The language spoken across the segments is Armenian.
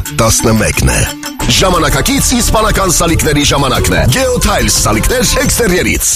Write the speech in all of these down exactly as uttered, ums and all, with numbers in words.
տասնմեկն է։ Ժամանակակից իսպանական սալիկների ժամանակն է։ Geotiles սալիկներ էքստերիերից։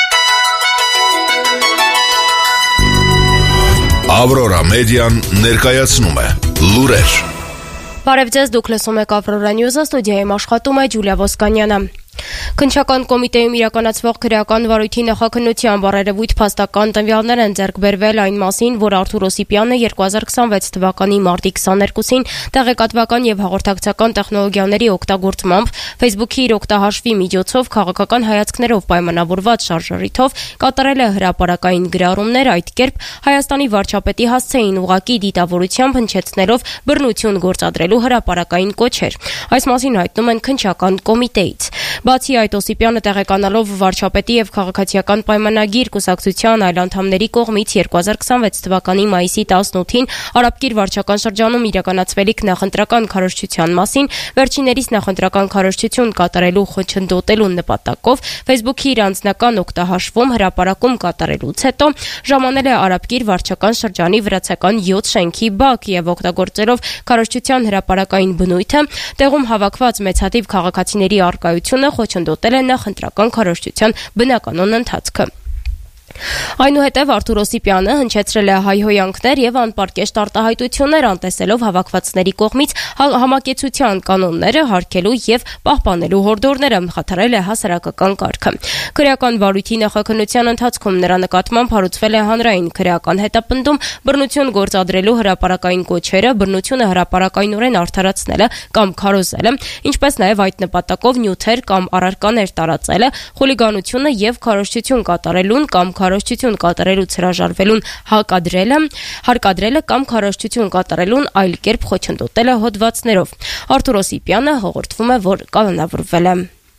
Aurora Median ներկայացնում է լուրեր։ Բարև ձեզ, դուք լսում եք Aurora News-ը, ստուդիայում աշխատում է Ջուլիա Ոսկանյանը։ Քննչական կոմիտեում իրականացվող քրեական վարույթի նախաքննությամբ առերևույթ փաստական տվյալներ են ձեռք բերվել այն մասին, որ Արթուր Օսիպյանը երկու հազար քսանվեց թվականի մարտի քսաներկուսին տեղեկատվական եւ հաղորդակցական տեխնոլոգիաների օգտագործմամբ Facebook-ի իր օգտահաշվի միջոցով քաղաքական հայացքներով պայմանավորված շարժառիթով կատարել է հրապարակային գրառումներ, այդ կերպ Հայաստանի վարչապետի հասցեին ուղղակի դիտավորությամբ հնչեցնելով բռնություն գործադրելու հրապարակային կոչեր։ Այս մասին հայտնում են քննչական կոմիտեից։ Բացի այդ, Օսիպյանը տեղեկանալով վարչապետի եւ քաղաքացիական պայմանագիր կուսակցության այլ անդամների կողմից երկու հազար քսանվեց թվականի մայիսի տասնութին Արաբկիր վարչական շրջանում իրականացվելիք նախընտրական քարոզչության մասին վերջիներիս նախընտրական քարոզչություն կատարելու խոչընդոտելու նպատակով Facebook-ի իր անձնական օգտահաշվում հրապարակում կատարելուց հետո ժամանել է Արաբկիր վարչական շրջանի վրացական յոթ շենքի բակ եւ օգտագործելով քարոզչության հրապարակային բնույթը տեղում հավաքված մեծաթիվ քաղաքացիների արկայությունը խոչընդոտել է նախընտրական քարոզչության բնականոն ընթացքը։ Այնուհետև Արթուր Օսիպյանը հնչեցրել է հայհոյանքներ եւ անպարկեշտ արտահայտություններ անտեսելով հավաքվածների կողմից համակեցության կանոնները հարգելու եւ պահպանելու հորդորները, խաթարել է հասարակական կարգը։ Քրեական վարույթի նախաքննության ընթացքում նրա նկատմամբ հարուցվել է հանրային քրեական հետապնդում, բռնություն գործադրելու հրապարակային կոչերը, բռնությունը հրապարակայնորեն արդարացնելը կամ քարոզելը, ինչպես նաեւ այդ նպատակով նյութեր կամ առարկաներ տարածելը, խուլիգանությունը եւ քարոզչություն կատարելուն կամ քարոզչություն կատարելուց հրաժարվելուն հակադրելը, հարկադրելը կամ քարոզչություն կատարելուն այլ կերպ խոչընդոտելը հոդվածներով։ Արթուր Օսիպյանը հաղորդվում է, որ կալանավորվել է։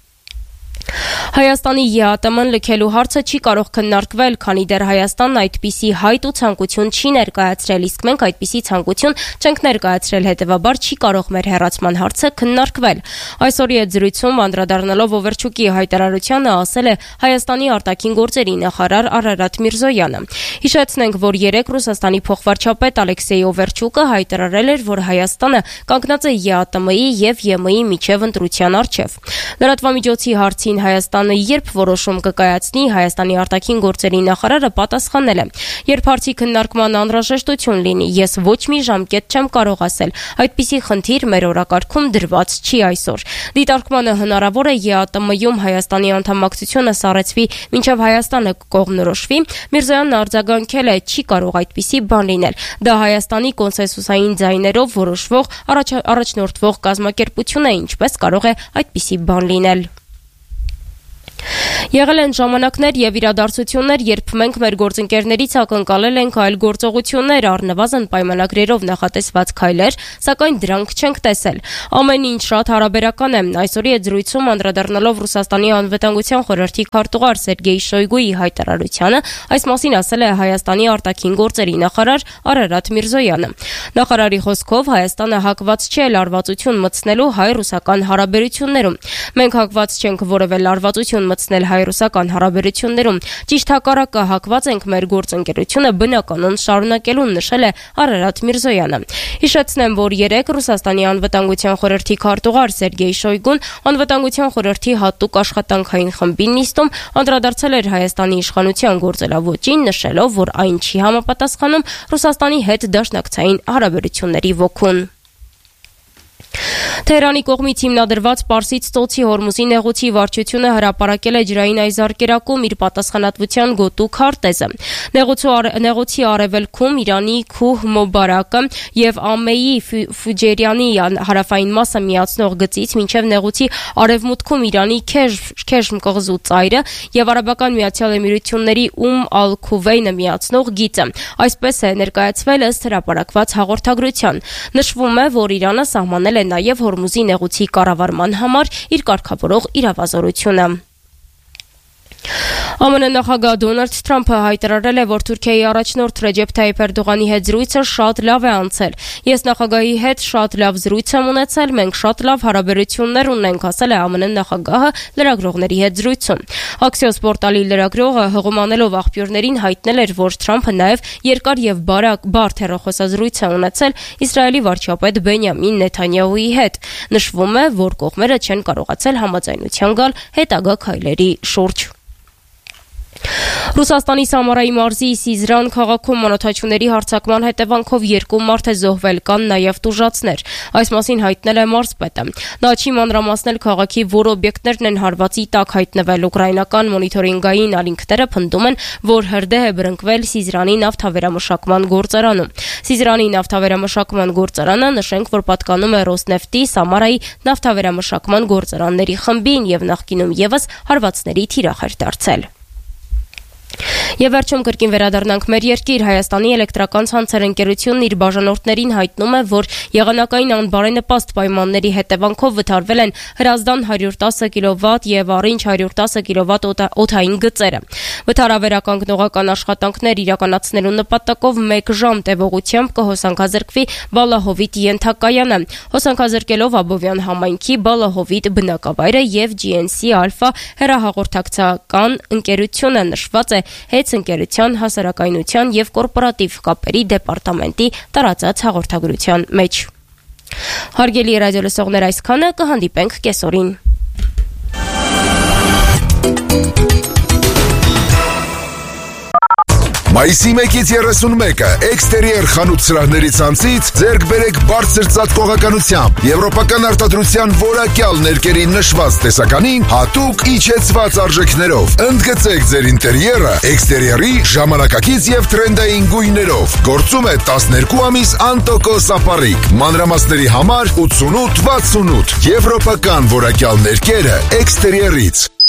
Հայաստանի ԵԱՏՄ-ն լքելու հարցը չի կարող քննարկվել, քանի դեռ Հայաստանն այդպիսի հայտ ու ցանկություն չի ներկայացրել, իսկ մենք այդպիսի ցանկություն չենք ներկայացրել, հետևաբար չի կարող մեր հեռացման հարցը քննարկվել։ Այսօր իդ զրույցում անդրադառնալով Օվերչուկի հայտարարությանը ասել է Հայաստանի արտաքին գործերի նախարար Արարատ Միրզոյանը։ Հիշեցնենք, որ երեկ Ռուսաստանի փոխվարչապետ Ալեքսեյ Օվերչուկը հայտարարել էր, որ Հայաստանը կանգնած է ԵԱՏՄ-ի եւ ԵՄ-ի միջև ընտրության առջեւ։ Լրատվամիջոցի հարցին Հայաստանը երբ որոշում կկայացնի, Հայաստանի արտաքին գործերի նախարարը պատասխանել է. Երբ հարցի քննարկման անհրաժեշտություն լինի, ես ոչ մի ժամկետ չեմ կարող ասել։ Այդպիսի խնդիր մեր օրակարգում դրված չի այսօր։ Դիտարկմանը հնարավոր է ԵԱՏՄ-ում Հայաստանի անդամակցությունը սառեցվի, մինչև Հայաստանը կողմնորոշվի։ Միրզոյանն արձագանքել է, չի կարող այդպիսի բան լինել։ Դա Հայաստանի կոնսենսուսային ձայներով որոշվող առաջ, առաջնորդվող կազմակերպություն է, ինչպես կարող է այդպիսի բան լինել։ Եղել են ժամանակներ եւ իրադարձություններ, երբ մենք մեր գործընկերներից ակնկալել ենք այլ գործողություններ, առնվազն պայմանագրերով նախատեսված քայլեր, սակայն դրանք չենք տեսել։ Ամեն ինչ շատ հարաբերական է։ Այսօրի այդ զրույցում անդրադառնալով Ռուսաստանի անվտանգության խորհրդի քարտուղար Սերգեյ Շոյգուի հայտարարությանը, այս մասին ասել է Հայաստանի արտաքին գործերի նախարար Արարատ Միրզոյանը։ Նախարարի խոսքով Հայաստանը հակված չէ լարվածություն մտցնելու հայ-ռուսական հարաբերություններում։ Մենք հակված չենք որևէ լարվածություն մտցնել հայ-ռուսական հարաբերություններում, ճիշտ հակառակը հակված ենք մեր գործընկերությունը բնականon շարունակելուն, նշել է Արարատ Միրզոյանը։ Հիշեցնեմ, որ երեկ Ռուսաստանի անվտանգության խորհրդի քարտուղար Սերգեյ Շոյգուն անվտանգության խորհրդի հատուկ աշխատանքային խմբի նիստում անդրադարձել էր Հայաստանի իշխանության գործելավոճին, նշելով, որ այն չի համապատասխանում Ռուսաստանի հետ դաշնակցային հարաբերությունների ոգուն։ Թեհրանի կողմից հիմնադրված Պարսից ծոցի Հորմուզի նեղուցի վարչությունը հրապարակել է ջրային այզարկերակում իր պատասխանատվության գոտու քարտեզը։ Նեղուցի արևելքում Իրանի Քուհ Մոբարակը եւ Ամեի Ֆուջերյանի հարավային մասը միացնող գծից մինչեւ նեղուցի արևմուտքում Իրանի Քեշմ կղզու ծայրը եւ Արաբական Միացյալ Էմիրությունների Ում Ալ-Քուվեյնը միացնող գիծը։ Այսպես է ներկայացվել ըստ հրապարակված հաղորդագրության։ Նշվում է, որ Իրանը սահմանել է նաև Հորմուզի նեղուցի կառավարման համար իր կարգավորող իրավազորությունը։ Է Մ Ն նախագահ Դոնալդ Թրամփը հայտարարել է, որ Թուրքիայի առաջնորդ Ռեջեփ Թայիփ Էրդողանի հետ զրույցը շատ լավ է անցել։ Ես նախագահի հետ շատ լավ զրույց եմ ունեցել, մենք շատ լավ հարաբերություններ ունենք, ասել է Ա Մ Ն նախագահը լրագրողների հետ զրույցում։ Axios պորտալի լրագրողը հղումանելով աղբյուրներին հայտնել էր, որ Թրամփը նաև երկար եւ բարդ հեռախոսազրույց է ունեցել Իսրայելի վարչապետ Բենյամին Նեթանյահուի հետ։ Նշվում է, որ կողմերը չեն կարողացել համաձայնության գալ հետագա քայլերի շուրջ։ Ռուսաստանի Սամարայի մարզի Սիզրան քաղաքում մանոթաչուների հարձակման հետևանքով երկու մարդ է զոհվել, կան նաև տուժածներ։ Այս մասին հայտնել է մարզպետը։ Նա չի մանրամասնել քաղաքի որ օբյեկտներն են հարվածի տակ հայտնվել։ Ուկրաինական մոնիթորինգային ալինքները փնտրում են, որ հրդեհ է բռնկվել Սիզրանի նավթավերամշակման գործարանում։ Սիզրանի նավթավերամշակման գործարանը նշենք, որ պատկանում է Ռոսնեֆտի Սամարայի նավթավերամշակման գործարանների խմբին եւ նախկինում եւս հարվածների թիրախ էր դարձել։ Եվ վերջում կրկին վերադառնանք մեր երկիր Հայաստանի էլեկտրական ցանցեր ընկերությունն իր բաժանորդներին հայտնում է, որ եղանակային անբարենպաստ պայմանների հետևանքով վթարվել են Հրազդան հարյուր տասը կիլովատ եւ Առինջ հարյուր տասը կիլովատ օդային գծերը։ Վթարավերականգնողական աշխատանքներ իրականացնելու նպատակով մեկ ժամ տևողությամբ կհոսանքազրկվի Բալահովիտ ենթակայանը։ Հոսանքազրկելով Աբովյան համայնքի Բալահովիտ բնակավայրը եւ G N C Alpha հեռահաղորդակցական ընկերությունը նշված է Հետ ընկերության հասարակայնության եւ կորպորատիվ կապերի դեպարտամենտի տարածած հաղորդագրության մեջ։ Հարգելի ռադիոլսողներ, այսքանը կհանդիպենք կեսօրին։ Մայիսի մեկից երեսունմեկը էքստերիեր խանութ սրահների ցանցից ձեռք բերեք բարձր ծածկողականությամբ եվրոպական արտադրության որակյալ ներկերի նշված տեսականին հատուկ իջեցված արժեքներով։ Ընդգծեք ձեր ինտերիերը էքստերիերի ժամանակակից եւ թրենդային գույներով։ Գործում է տասներկու ամիս անտոկոս ապառիկ։ Մանրամասների համար ութսունութ վաթսունութ եվրոպական որակյալ ներկերը էքստերիերից։